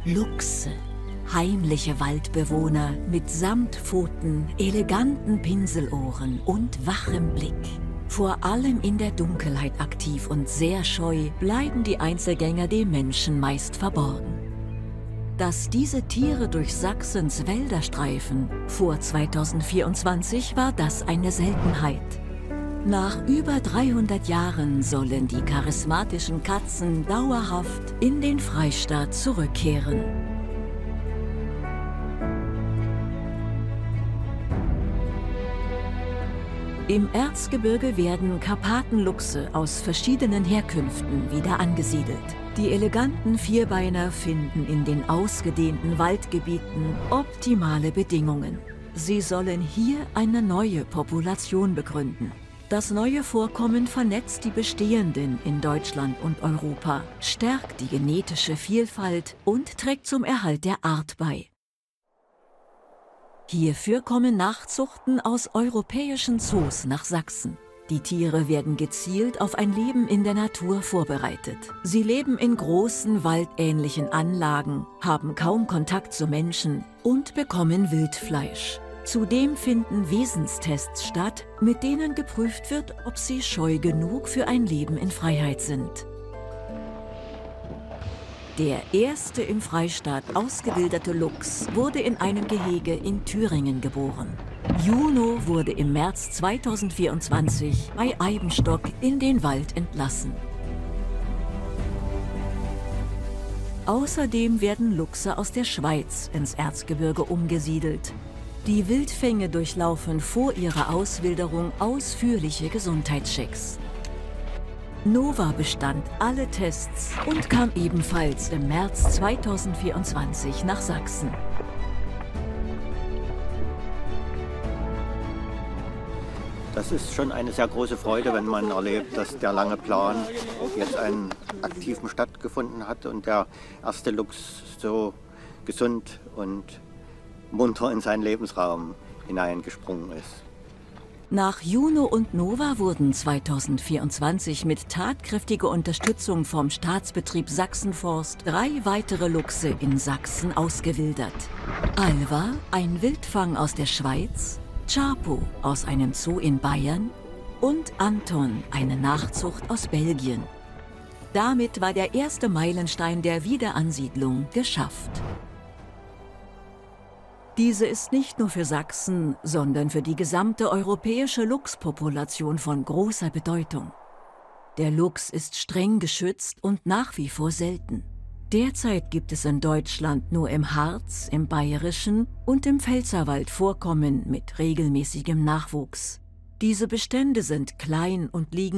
Luchse, heimliche Waldbewohner mit Samtpfoten, eleganten Pinselohren und wachem Blick. Vor allem in der Dunkelheit aktiv und sehr scheu bleiben die Einzelgänger dem Menschen meist verborgen. Dass diese Tiere durch Sachsens Wälder streifen, vor 2024 war das eine Seltenheit. Nach über 300 Jahren sollen die charismatischen Katzen dauerhaft in den Freistaat zurückkehren. Im Erzgebirge werden Karpatenluchse aus verschiedenen Herkünften wieder angesiedelt. Die eleganten Vierbeiner finden in den ausgedehnten Waldgebieten optimale Bedingungen. Sie sollen hier eine neue Population begründen. Das neue Vorkommen vernetzt die bestehenden in Deutschland und Europa, stärkt die genetische Vielfalt und trägt zum Erhalt der Art bei. Hierfür kommen Nachzuchten aus europäischen Zoos nach Sachsen. Die Tiere werden gezielt auf ein Leben in der Natur vorbereitet. Sie leben in großen, waldähnlichen Anlagen, haben kaum Kontakt zu Menschen und bekommen Wildfleisch. Zudem finden Wesenstests statt, mit denen geprüft wird, ob sie scheu genug für ein Leben in Freiheit sind. Der erste im Freistaat ausgewilderte Luchs wurde in einem Gehege in Thüringen geboren. Juno wurde im März 2024 bei Eibenstock in den Wald entlassen. Außerdem werden Luchse aus der Schweiz ins Erzgebirge umgesiedelt. Die Wildfänge durchlaufen vor ihrer Auswilderung ausführliche Gesundheitschecks. Nova bestand alle Tests und kam ebenfalls im März 2024 nach Sachsen. Das ist schon eine sehr große Freude, wenn man erlebt, dass der lange Plan jetzt einen aktiven stattgefunden hat und der erste Luchs so gesund und munter in seinen Lebensraum hineingesprungen ist. Nach Juno und Nova wurden 2024 mit tatkräftiger Unterstützung vom Staatsbetrieb Sachsenforst 3 weitere Luchse in Sachsen ausgewildert. Alva, ein Wildfang aus der Schweiz, Chapo aus einem Zoo in Bayern und Anton, eine Nachzucht aus Belgien. Damit war der erste Meilenstein der Wiederansiedlung geschafft. Diese ist nicht nur für Sachsen, sondern für die gesamte europäische Luchspopulation von großer Bedeutung. Der Luchs ist streng geschützt und nach wie vor selten. Derzeit gibt es in Deutschland nur im Harz, im Bayerischen und im Pfälzerwald Vorkommen mit regelmäßigem Nachwuchs. Diese Bestände sind klein und liegen